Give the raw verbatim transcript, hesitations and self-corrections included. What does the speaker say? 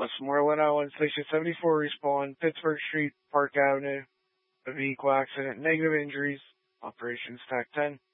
Westmoreland Island, Station seventy-four respawn, Pittsburgh Street, Park Avenue. A vehicle accident, negative injuries. Operations T A C ten.